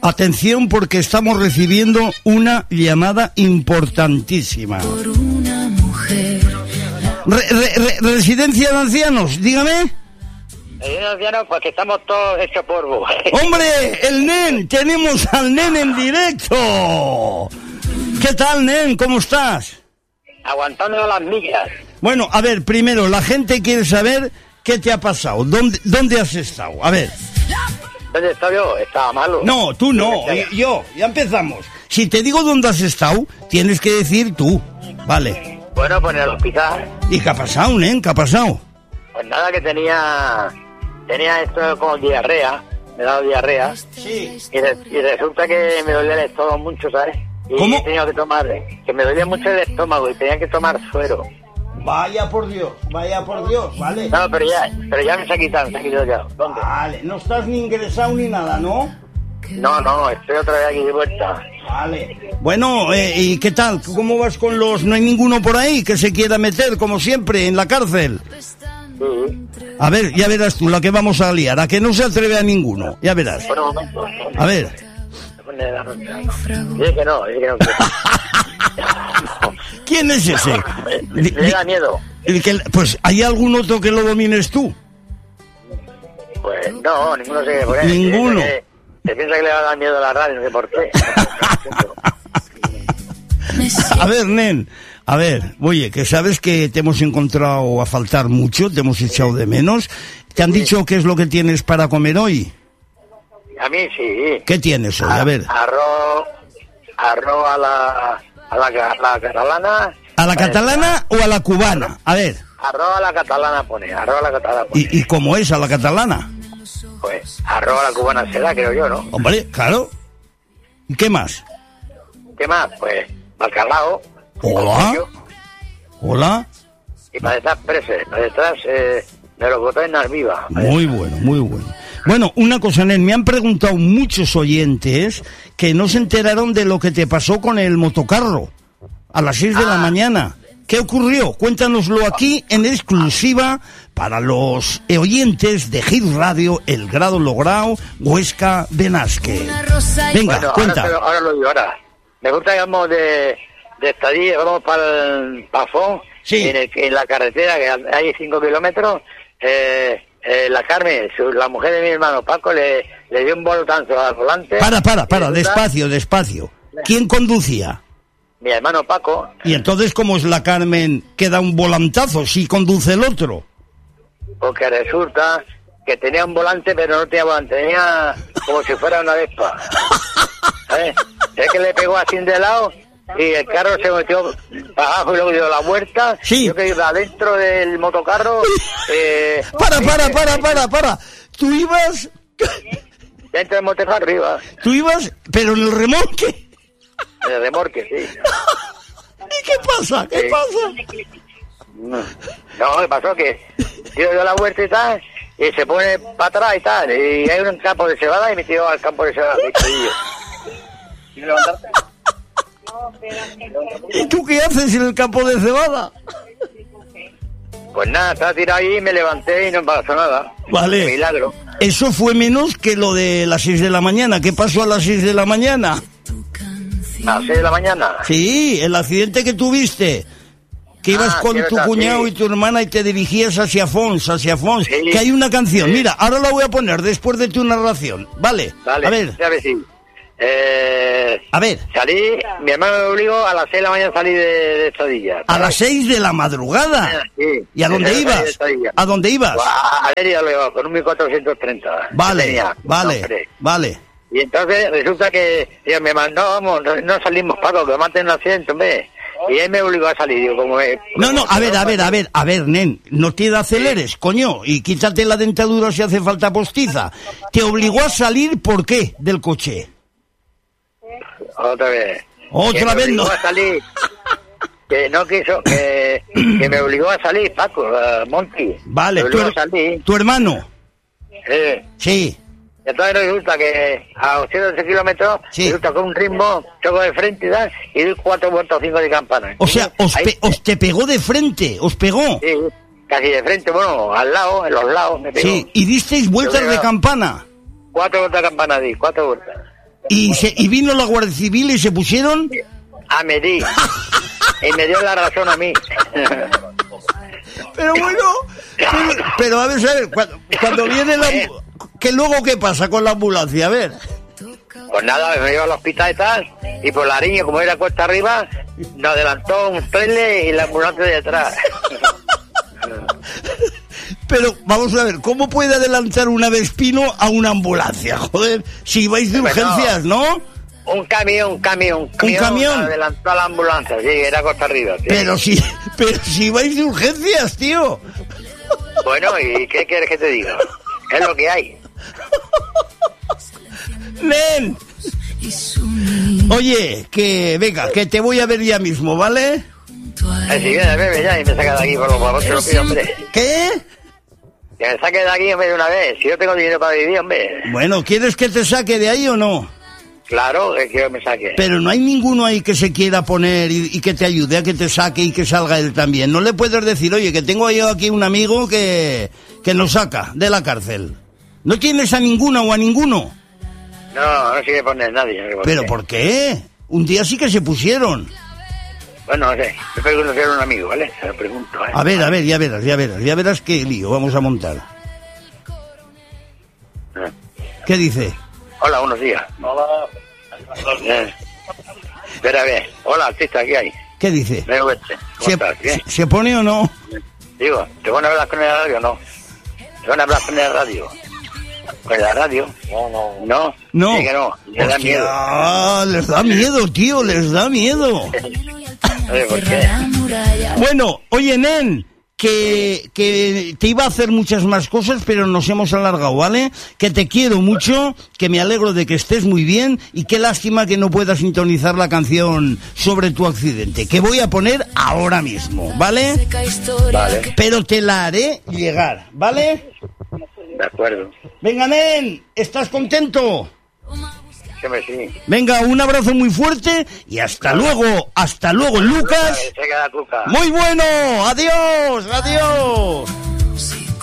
Atención, porque estamos recibiendo una llamada importantísima. Por una mujer. Residencia de ancianos, dígame. Ancianos, pues que estamos todos hechos polvo. ¡Hombre, el nen! ¡Tenemos al nen en directo! ¿Qué tal, nen? ¿Cómo estás? Aguantando las millas. Bueno, a ver, primero, la gente quiere saber qué te ha pasado. ¿Dónde has estado? A ver. ¿Dónde estaba yo? Estaba malo. No, tú no, yo. Ya empezamos. Si te digo dónde has estado, tienes que decir tú. Vale. Bueno, pues en el hospital. ¿Y qué ha pasado, nen? ¿Qué ha pasado? Pues nada, que tenía esto como diarrea. Me he dado diarrea. Sí. Y resulta que me dolía el estómago mucho, ¿sabes? Y ¿Cómo? he tenido que tomar, que me dolía mucho el estómago y tenía que tomar suero. Vaya por Dios, vale. No, pero ya me se ha quitado ya. ¿Dónde? Vale, no estás ni ingresado ni nada, ¿no? No, estoy otra vez aquí de vuelta. Vale. Bueno, ¿y qué tal? ¿Cómo vas con los...? ¿No hay ninguno por ahí que se quiera meter, como siempre, en la cárcel? Sí. A ver, ya verás tú la que vamos a liar, a que no se atreve a ninguno, ya verás. Bueno, un momento. A ver. Dice que no. ¿Quién es ese? Le da miedo. Pues, ¿hay algún otro que lo domines tú? Pues no, ninguno se pone. Ninguno. Se piensa que le va a dar miedo a la radio, no sé por qué. A ver, nen, a ver, oye, que sabes que te hemos encontrado a faltar mucho, te hemos echado de menos. ¿Te han dicho qué es lo que tienes para comer hoy? A mí sí. ¿Qué tienes hoy? A ver. Arroz a la catalana. ¿A la catalana o a la cubana? A ver. Arroz a la catalana pone, arroz a la catalana pone. ¿Y cómo es a la catalana? Pues arroz a la cubana será, creo yo, ¿no? Hombre, claro. ¿Y qué más? ¿Qué más? Pues bacalao. Hola. Y para detrás preses, para detrás melocotones viva. Muy bueno, muy bueno. Bueno, una cosa, nen, me han preguntado muchos oyentes que no se enteraron de lo que te pasó con el motocarro a las 6 de la mañana. ¿Qué ocurrió? Cuéntanoslo aquí en exclusiva para los oyentes de Hit Radio, El Grado Logrado, Huesca, Benasque. Venga, bueno, cuenta. Ahora lo digo, ahora. Me gusta, digamos, de estadía, vamos para el Pafón, sí. en la carretera, que hay 5 kilómetros, la Carmen, la mujer de mi hermano Paco, le dio un bolotazo al volante. Para, despacio. ¿Quién conducía? Mi hermano Paco. ¿Y entonces cómo es la Carmen que da un volantazo si conduce el otro? Porque resulta que tenía un volante, pero no tenía volante, tenía como si fuera una Vespa. ¿Sabes? Es que le pegó así de lado y el carro se metió para abajo y luego dio la vuelta. Sí. Yo que iba dentro del motocarro. Para. Tú ibas... Dentro del motocarro arriba. Tú ibas, pero en el remolque. En el remolque, sí. ¿Y qué pasa? No, me pasó que dio la vuelta y tal, y se pone para atrás y tal, y hay un campo de cebada y me tiró al campo de cebada. ¿Y tú qué haces en el campo de cebada? Pues nada, estaba tirado ahí, me levanté y no pasó nada. Vale. Milagro. Eso fue menos que lo de las 6 de la mañana. ¿Qué pasó a las 6 de la mañana? ¿A las 6 de la mañana? Sí, el accidente que tuviste. Que ibas con tu cuñado y tu hermana y te dirigías hacia Fons. Sí. Que hay una canción. Mira, ahora la voy a poner después de tu narración. Vale. A ver. A ver. Salí, mi hermano me obligó a las 6 de la mañana a salir de Estadilla. ¿A las 6 de la madrugada? Sí. ¿Y a dónde ibas? ¿A dónde ibas? A Leria lo iba, con un 1430. Vale. Y entonces resulta que me mandó, vamos, no salimos, Paco, que maten un accidente, hombre. Y él me obligó a salir, digo, como... No, a ver, nen, no te aceleres, coño, y quítate la dentadura si hace falta postiza. ¿Te obligó a salir por qué del coche? Otra vez no. A salir, que no quiso, que me obligó a salir, Paco, Monty. Vale, tu hermano. Sí. Entonces resulta que a 800 kilómetros, resulta con un ritmo, choco de frente y tal, y doy 4 vueltas o 5 de campana. O sea, os te pegó de frente, os pegó. Sí, casi de frente, bueno, al lado, en los lados me pegó. Sí, y disteis vueltas de campana. 4 vueltas de campana di, 4 vueltas. Y vino la Guardia Civil y se pusieron... A medir. Y me dio la razón a mí. Pero bueno, pero a ver, cuando viene la... ¿Que luego qué pasa con la ambulancia? A ver. Pues nada, me iba al hospital y tal, y por la línea, como era cuesta arriba, nos adelantó un trailer y la ambulancia detrás. Pero vamos a ver, ¿cómo puede adelantar una Vespino a una ambulancia? Joder, si vais de urgencias, ¿no? Un camión. Adelantó a la ambulancia, sí, era costa arriba. Sí. Pero si vais de urgencias, tío. Bueno, ¿y qué quieres que te diga? Es lo que hay. ¡Nen! Oye, venga, que te voy a ver ya mismo, ¿vale? Si viene a verme ya y me saca de aquí, por favor, te lo pido, hombre. ¿Qué? Que me saque de aquí, hombre, de una vez. Si yo tengo dinero para vivir, hombre. Bueno, ¿quieres que te saque de ahí o no? Claro, que quiero que me saque. Pero no hay ninguno ahí que se quiera poner y que te ayude a que te saque y que salga él también. No le puedes decir, oye, que tengo yo aquí un amigo que nos saca de la cárcel. ¿No tienes a ninguna o a ninguno? No se quiere poner nadie. ¿Pero por qué? Un día sí que se pusieron. Bueno, no sé. Me pregunto si era un amigo, ¿vale? Se lo pregunto, ¿eh? A ver, ya verás qué lío vamos a montar. ¿Qué dice? Hola, buenos días. Hola. Espera, a ver. Hola, artista, ¿qué hay? ¿Qué dice? ¿Cómo estás? ¿Bien? ¿Se pone o no? Digo, ¿te van a hablar con el radio o no? ¿Te van a hablar con el radio? ¿Con la radio? No. No. Sí que no. Les da miedo. Les da miedo, tío, les da miedo. Oye, ¿por qué? Bueno, oye, nen, que te iba a hacer muchas más cosas, pero nos hemos alargado, ¿vale? Que te quiero mucho, que me alegro de que estés muy bien y qué lástima que no puedas sintonizar la canción sobre tu accidente, que voy a poner ahora mismo, ¿vale? Vale. Pero te la haré llegar, ¿vale? De acuerdo. Venga, nen, ¿estás contento? Sí. Venga, un abrazo muy fuerte y hasta luego, Lucas. Se queda Cuca. Muy bueno, adiós.